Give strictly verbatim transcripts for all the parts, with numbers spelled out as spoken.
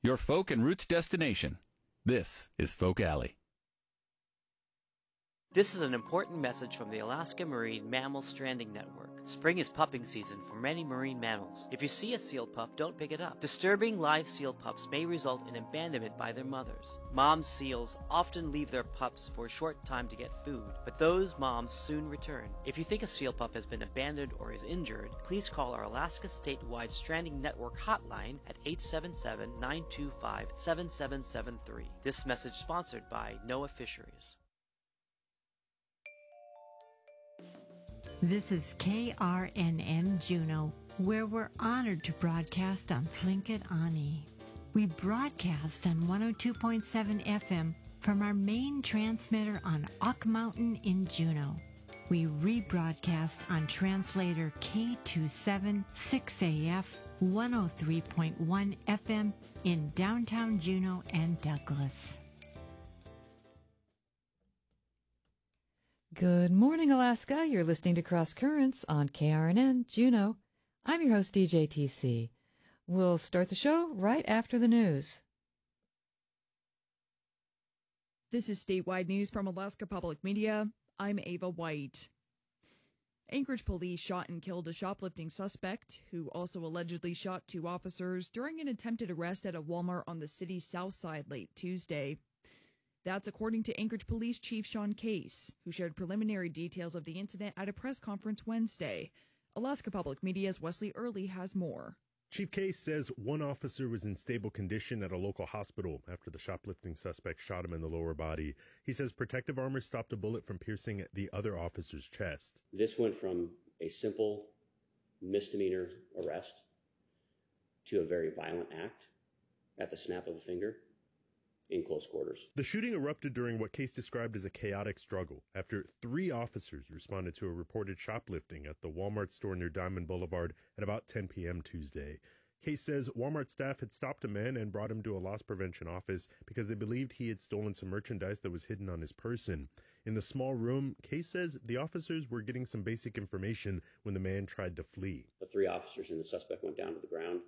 your folk and roots destination. This is Folk Alley. This is an important message from the Alaska Marine Mammal Stranding Network. Spring is pupping season for many marine mammals. If you see a seal pup, don't pick it up. Disturbing live seal pups may result in abandonment by their mothers. Mom seals often leave their pups for a short time to get food, but those moms soon return. If you think a seal pup has been abandoned or is injured, please call our Alaska Statewide Stranding Network hotline at eight seven seven, nine two five, seven seven seven three. This message sponsored by NOAA Fisheries. This is K R N N Juneau, where we're honored to broadcast on Tlingit Ani. We broadcast on one oh two point seven F M from our main transmitter on Auk Mountain in Juneau. We rebroadcast on translator K two seven six A F one oh three point one F M in downtown Juneau and Douglas. Good morning, Alaska. You're listening to Cross Currents on K R N N Juneau. I'm your host, D J T C. We'll start the show right after the news. This is statewide news from Alaska Public Media. I'm Ava White. Anchorage police shot and killed a shoplifting suspect who also allegedly shot two officers during an attempted arrest at a Walmart on the city's south side late Tuesday. That's according to Anchorage Police Chief Sean Case, who shared preliminary details of the incident at a press conference Wednesday. Alaska Public Media's Wesley Early has more. Chief Case says one officer was in stable condition at a local hospital after the shoplifting suspect shot him in the lower body. He says protective armor stopped a bullet from piercing the other officer's chest. This went from a simple misdemeanor arrest to a very violent act at the snap of a finger in close quarters. The shooting erupted during what Case described as a chaotic struggle after three officers responded to a reported shoplifting at the Walmart store near Diamond Boulevard at about ten p.m. Tuesday. Case says Walmart staff had stopped a man and brought him to a loss prevention office because they believed he had stolen some merchandise that was hidden on his person. In the small room, Case says the officers were getting some basic information when the man tried to flee. The three officers and the suspect went down to the ground.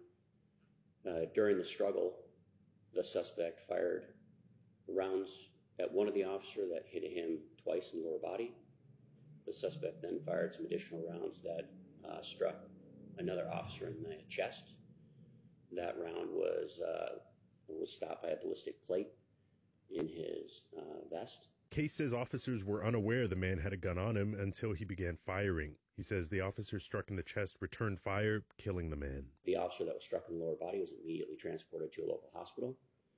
Uh, during the struggle, the suspect fired rounds at one of the officers that hit him twice in the lower body. The suspect then fired some additional rounds that uh, struck another officer in the chest. That round was uh, was stopped by a ballistic plate in his uh, vest. Case says officers were unaware the man had a gun on him until he began firing. He says the officer struck in the chest returned fire, killing the man. The officer that was struck in the lower body was immediately transported to a local hospital.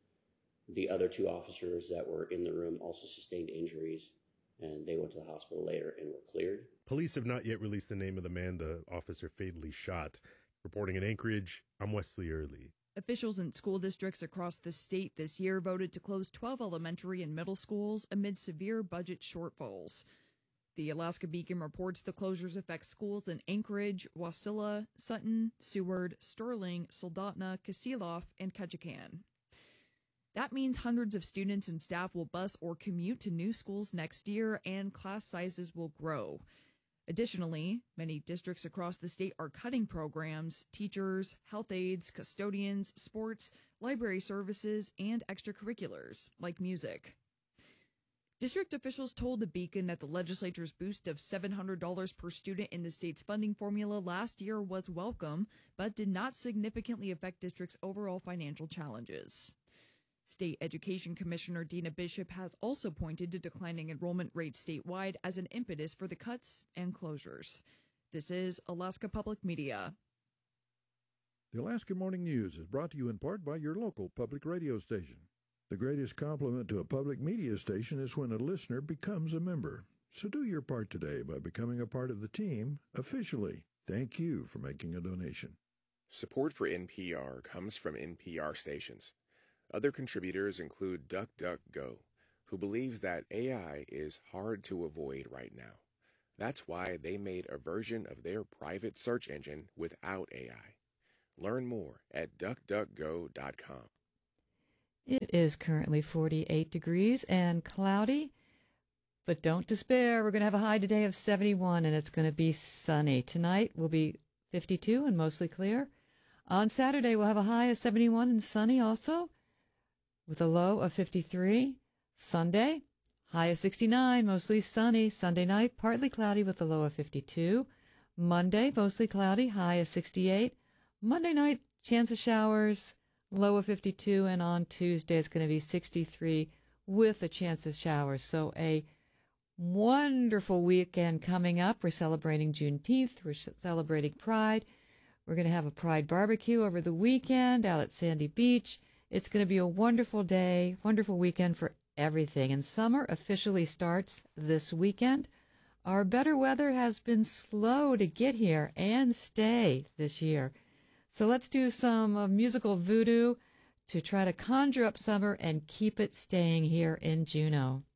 The other two officers that were in the room also sustained injuries, and they went to the hospital later and were cleared. Police have not yet released the name of the man the officer fatally shot. Reporting in Anchorage, I'm Wesley Early. Officials in school districts across the state this year voted to close twelve elementary and middle schools amid severe budget shortfalls. The Alaska Beacon reports the closures affect schools in Anchorage, Wasilla, Sutton, Seward, Sterling, Soldotna, Kasilof, and Ketchikan. That means hundreds of students and staff will bus or commute to new schools next year, and class sizes will grow. Additionally, many districts across the state are cutting programs, teachers, health aides, custodians, sports, library services, and extracurriculars, like music. District officials told the Beacon that the legislature's boost of seven hundred dollars per student in the state's funding formula last year was welcome, but did not significantly affect districts' overall financial challenges. State Education Commissioner Dina Bishop has also pointed to declining enrollment rates statewide as an impetus for the cuts and closures. This is Alaska Public Media. The Alaska Morning News is brought to you in part by your local public radio station. The greatest compliment to a public media station is when a listener becomes a member. So do your part today by becoming a part of the team officially. Thank you for making a donation. Support for N P R comes from N P R stations. Other contributors include DuckDuckGo, who believes that A I is hard to avoid right now. That's why they made a version of their private search engine without A I. Learn more at duck duck go dot com. It is currently forty-eight degrees and cloudy, but don't despair. We're going to have a high today of seventy-one, and it's going to be sunny. Tonight will be fifty-two and mostly clear. On Saturday, we'll have a high of seventy-one and sunny also. with a low of fifty-three. Sunday, high of sixty-nine, mostly sunny. Sunday night, partly cloudy with a low of fifty-two. Monday, mostly cloudy, high of sixty-eight. Monday night, chance of showers, low of fifty-two. And on Tuesday, it's going to be sixty-three with a chance of showers. So a wonderful weekend coming up. We're celebrating Juneteenth. We're celebrating Pride. We're going to have a Pride barbecue over the weekend out at Sandy Beach. It's going to be a wonderful day, wonderful weekend for everything. And summer officially starts this weekend. Our better weather has been slow to get here and stay this year. So let's do some uh, musical voodoo to try to conjure up summer and keep it staying here in Juneau.